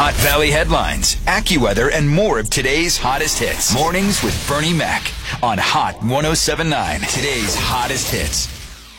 Hot Valley headlines, AccuWeather, and more of today's hottest hits. Mornings with Bernie Mac on Hot 107.9. Today's hottest hits.